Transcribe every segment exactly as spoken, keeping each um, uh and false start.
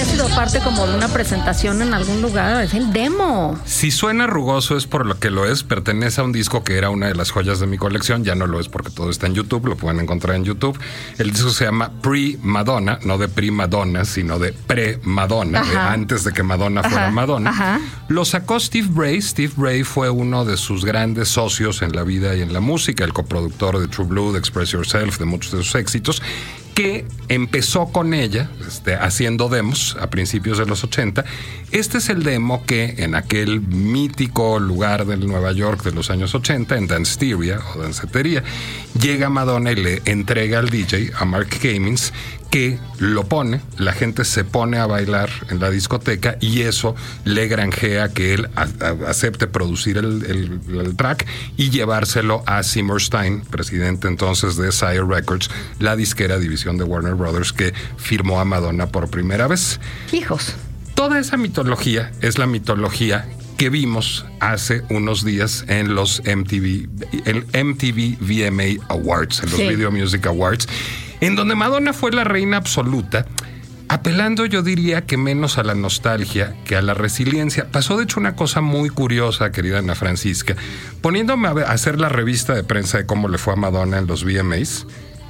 había sido parte como de una presentación en algún lugar, es el demo. Si suena rugoso es por lo que lo es, pertenece a un disco que era una de las joyas de mi colección, ya no lo es porque todo está en YouTube, lo pueden encontrar en YouTube. El disco se llama Pre-Madonna, no de Primadonna, sino de Pre-Madonna, de antes de que Madonna fuera Ajá. Madonna. Ajá. Lo sacó Steve Bray. Steve Bray fue uno de sus grandes socios en la vida y en la música, el coproductor de True Blue, de Express Yourself, de muchos de sus éxitos, que empezó con ella este, haciendo demos a principios de los ochenta. Este es el demo que en aquel mítico lugar del Nueva York de los años ochenta, en Danceteria o Dancetería, llega Madonna y le entrega al D J, a Mark Kamins, que lo pone, la gente se pone a bailar en la discoteca y eso le granjea que él a, a, acepte producir el, el, el track y llevárselo a Seymour Stein, presidente entonces de Sire Records, la disquera división de Warner Brothers que firmó a Madonna por primera vez. Hijos. Toda esa mitología es la mitología que vimos hace unos días en los M T V, el M T V V M A Awards, en los sí. Video Music Awards, en donde Madonna fue la reina absoluta, apelando yo diría que menos a la nostalgia que a la resiliencia. Pasó de hecho una cosa muy curiosa, querida Ana Francisca, poniéndome a hacer la revista de prensa de cómo le fue a Madonna en los V M As,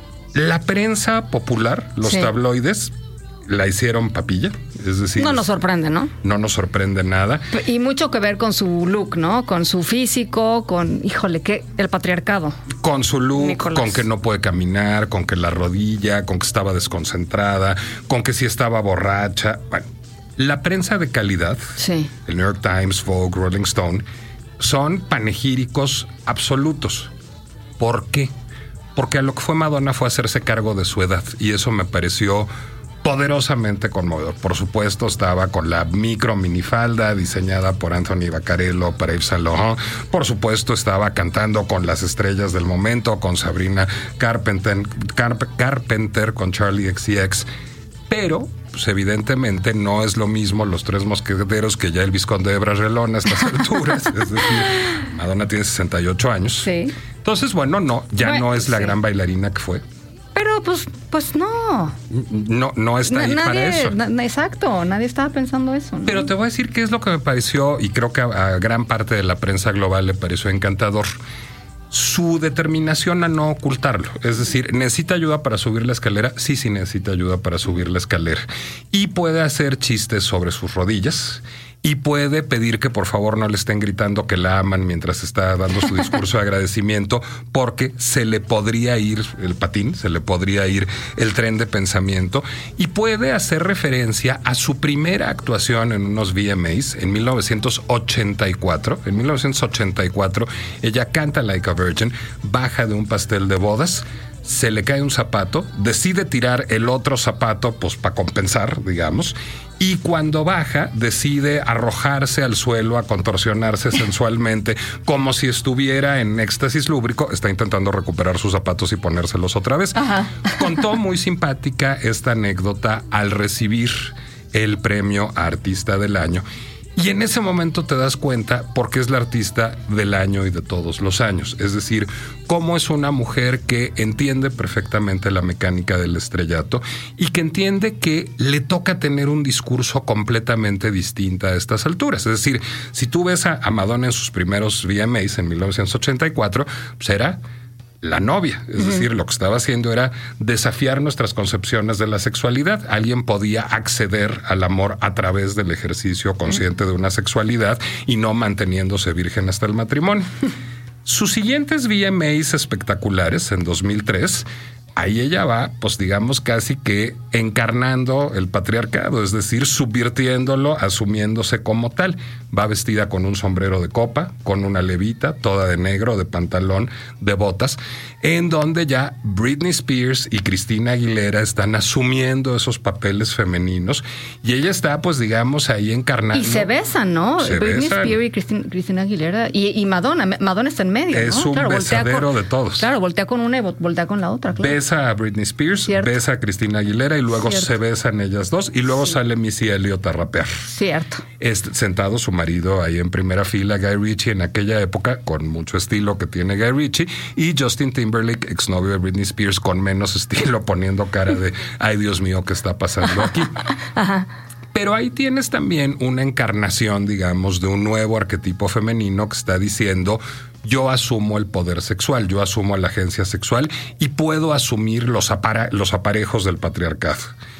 la prensa popular, los sí. tabloides, la hicieron papilla, es decir... No nos sorprende, ¿no? No nos sorprende nada. Y mucho que ver con su look, ¿no? Con su físico, con, híjole, que el patriarcado. Con su look, Nicolás. Con que no puede caminar, con que la rodilla, con que estaba desconcentrada, con que sí estaba borracha. Bueno, la prensa de calidad, sí. el New York Times, Vogue, Rolling Stone, son panegíricos absolutos. ¿Por qué? Porque a lo que fue Madonna fue hacerse cargo de su edad y eso me pareció poderosamente conmovedor. Por supuesto, estaba con la micro minifalda diseñada por Anthony Vaccarello para Yves Saint Laurent. Por supuesto, estaba cantando con las estrellas del momento, con Sabrina Carpenter, Carp, Carpenter con Charlie X C X. Pero, pues evidentemente, no es lo mismo los Tres Mosqueteros que ya el Vizconde de Bragelonne a estas alturas. Es decir, Madonna tiene sesenta y ocho años. Sí. Entonces, bueno, no, ya bueno, no es la sí. gran bailarina que fue. Pero pues, pues no. No, no está ahí nadie, para eso. Na, exacto, nadie estaba pensando eso, ¿no? Pero te voy a decir qué es lo que me pareció, y creo que a, a gran parte de la prensa global le pareció encantador. Su determinación a no ocultarlo. Es decir, ¿necesita ayuda para subir la escalera? Sí, sí necesita ayuda para subir la escalera. Y puede hacer chistes sobre sus rodillas. Y puede pedir que por favor no le estén gritando que la aman mientras está dando su discurso de agradecimiento, porque se le podría ir el patín, se le podría ir el tren de pensamiento. Y puede hacer referencia a su primera actuación en unos V M As en mil novecientos ochenta y cuatro. En mil novecientos ochenta y cuatro ella canta Like a Virgin, baja de un pastel de bodas, se le cae un zapato, decide tirar el otro zapato pues para compensar, digamos, y cuando baja decide arrojarse al suelo a contorsionarse sensualmente como si estuviera en éxtasis lúbrico. Está intentando recuperar sus zapatos y ponérselos otra vez. Ajá. Contó muy simpática esta anécdota al recibir el premio a Artista del Año. Y en ese momento te das cuenta por qué es la artista del año y de todos los años. Es decir, cómo es una mujer que entiende perfectamente la mecánica del estrellato y que entiende que le toca tener un discurso completamente distinto a estas alturas. Es decir, si tú ves a Madonna en sus primeros V M As en mil novecientos ochenta y cuatro, pues era la novia. Es uh-huh. decir, lo que estaba haciendo era desafiar nuestras concepciones de la sexualidad. Alguien podía acceder al amor a través del ejercicio consciente uh-huh. de una sexualidad y no manteniéndose virgen hasta el matrimonio. Sus siguientes V M As espectaculares en dos mil tres, ahí ella va, pues digamos casi que encarnando el patriarcado, es decir, subvirtiéndolo, asumiéndose como tal. Va vestida con un sombrero de copa, con una levita, toda de negro, de pantalón, de botas, en donde ya Britney Spears y Christina Aguilera están asumiendo esos papeles femeninos y ella está, pues digamos, ahí encarnando. Y se besan, ¿no? Se Britney besan. Spears y Christina, Christina Aguilera y, y Madonna. Madonna está en medio, es ¿no? un claro, besadero con, de todos. Claro, voltea con una y voltea con la otra. Claro. Besa a Britney Spears, Cierto. besa a Christina Aguilera y luego Cierto. se besan ellas dos y luego sí. sale Missy Elliott a rapear. Cierto. Este, sentado su marido ahí en primera fila, Guy Ritchie en aquella época, con mucho estilo que tiene Guy Ritchie, y Justin Timberlake, exnovio de Britney Spears, con menos estilo, poniendo cara de ay Dios mío, ¿qué está pasando aquí? Ajá. Pero ahí tienes también una encarnación, digamos, de un nuevo arquetipo femenino que está diciendo: yo asumo el poder sexual, yo asumo la agencia sexual y puedo asumir los, apara- los aparejos del patriarcado.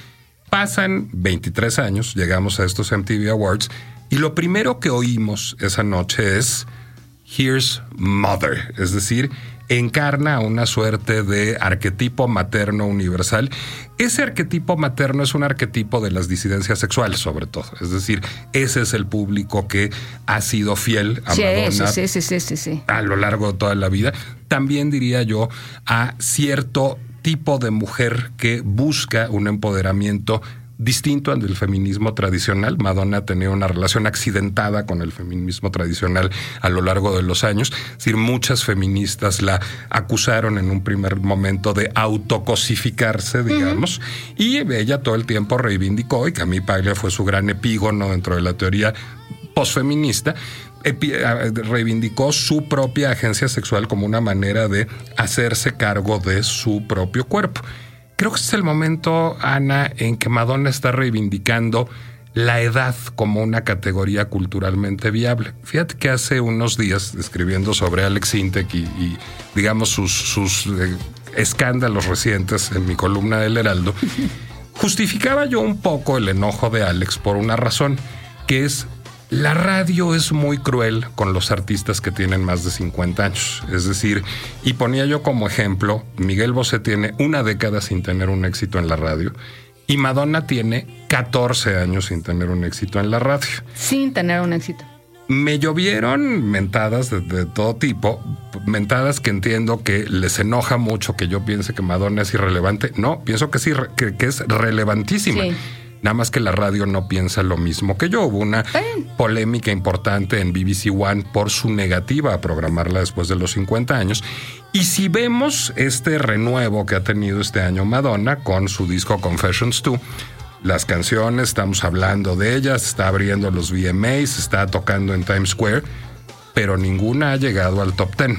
Pasan veintitrés años, llegamos a estos M T V Awards y lo primero que oímos esa noche es Here's Mother, es decir, encarna una suerte de arquetipo materno universal. Ese arquetipo materno es un arquetipo de las disidencias sexuales, sobre todo. Es decir, ese es el público que ha sido fiel a sí, Madonna sí, sí, sí, sí, sí. a lo largo de toda la vida. También diría yo a cierto tipo de mujer que busca un empoderamiento distinto al del feminismo tradicional. Madonna ha tenido una relación accidentada con el feminismo tradicional a lo largo de los años. Es decir, muchas feministas la acusaron en un primer momento de autocosificarse, digamos, uh-huh. y ella todo el tiempo reivindicó, y Camille Paglia fue su gran epígono dentro de la teoría posfeminista, reivindicó su propia agencia sexual como una manera de hacerse cargo de su propio cuerpo. Creo que es el momento, Ana, en que Madonna está reivindicando la edad como una categoría culturalmente viable. Fíjate que hace unos días, escribiendo sobre Alex Sintek y, y digamos, sus, sus eh, escándalos recientes en mi columna del Heraldo, justificaba yo un poco el enojo de Alex por una razón, que es: la radio es muy cruel con los artistas que tienen más de cincuenta años. Es decir, y ponía yo como ejemplo, Miguel Bosé tiene una década sin tener un éxito en la radio y Madonna tiene catorce años sin tener un éxito en la radio. Sin tener un éxito. Me llovieron mentadas de, de todo tipo, mentadas que entiendo que les enoja mucho que yo piense que Madonna es irrelevante. No, pienso que sí, que, que es relevantísima. Sí. Nada más que la radio no piensa lo mismo que yo. Hubo una Bien. polémica importante en B B C One por su negativa a programarla después de los cincuenta años. Y si vemos este renuevo que ha tenido este año Madonna con su disco Confessions dos, las canciones, estamos hablando de ellas, está abriendo los V M As, está tocando en Times Square, pero ninguna ha llegado al top diez.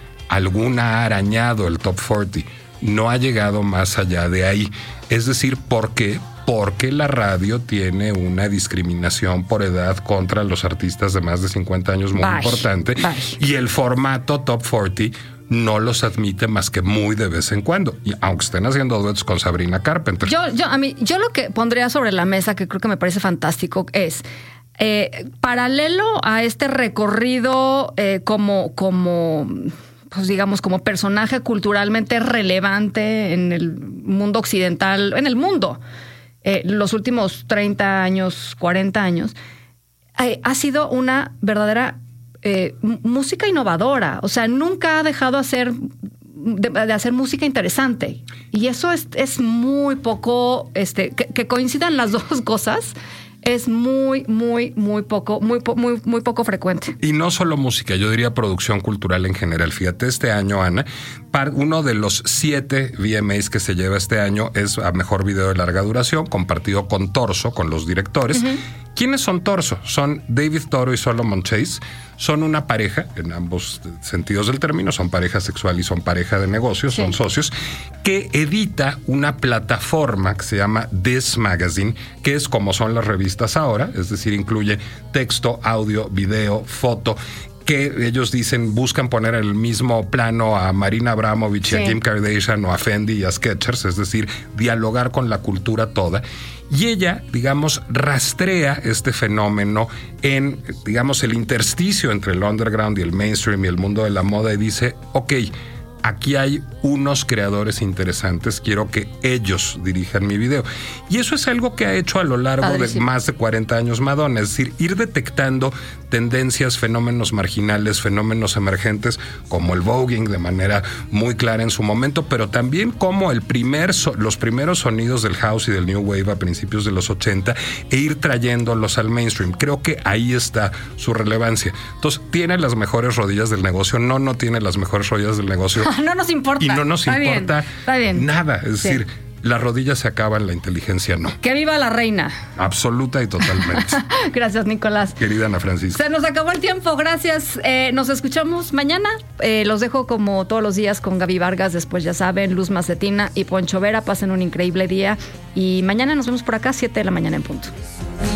Alguna ha arañado el top cuarenta. No ha llegado más allá de ahí. Es decir, ¿por qué? Porque la radio tiene una discriminación por edad contra los artistas de más de cincuenta años muy bye, importante. Bye. Y el formato Top cuarenta no los admite más que muy de vez en cuando. Y aunque estén haciendo duetos con Sabrina Carpenter. Yo, yo, a mí, yo lo que pondría sobre la mesa, que creo que me parece fantástico, es eh, paralelo a este recorrido eh, como, como pues digamos, como personaje culturalmente relevante en el mundo occidental, en el mundo. Eh, los últimos treinta años, cuarenta años, eh, ha sido una verdadera eh, música innovadora. O sea, nunca ha dejado hacer, de, de hacer música interesante. Y eso es, es muy poco, este, que, que coincidan las dos cosas. Es muy, muy, muy poco, muy, muy, muy poco frecuente. Y no solo música, yo diría producción cultural en general. Fíjate, este año, Ana, uno de los siete V M As que se lleva este año es a mejor video de larga duración, compartido con Torso, con los directores. Uh-huh. ¿Quiénes son Torso? Son David Toro y Solomon Chase. Son una pareja, en ambos sentidos del término, son pareja sexual y son pareja de negocios, sí. Son socios, que edita una plataforma que se llama This Magazine, que es como son las revistas ahora, es decir, incluye texto, audio, video, foto, que ellos dicen, buscan poner en el mismo plano a Marina Abramovich, sí. y a Kim Kardashian o a Fendi y a Skechers, es decir, dialogar con la cultura toda. Y ella, digamos, rastrea este fenómeno en, digamos, el intersticio entre el underground y el mainstream y el mundo de la moda y dice, ok, aquí hay unos creadores interesantes, quiero que ellos dirijan mi video. Y eso es algo que ha hecho a lo largo Padre, de sí. más de cuarenta años Madonna, es decir, ir detectando tendencias, fenómenos marginales, fenómenos emergentes, como el voguing de manera muy clara en su momento, pero también como el primer so- los primeros sonidos del house y del new wave a principios de los ochenta e ir trayéndolos al mainstream. Creo que ahí está su relevancia. Entonces, ¿tiene las mejores rodillas del negocio? No, no tiene las mejores rodillas del negocio. No nos importa. Y no nos está importa bien, está bien. nada. Es sí. decir, las rodillas se acaban, la inteligencia no. ¡Que viva la reina! Absoluta y totalmente. Gracias, Nicolás. Querida Ana Francisca. Se nos acabó el tiempo, gracias. Eh, nos escuchamos mañana. Eh, los dejo como todos los días con Gaby Vargas, después ya saben, Luz Macetina y Poncho Vera. Pasen un increíble día y mañana nos vemos por acá, siete de la mañana en punto.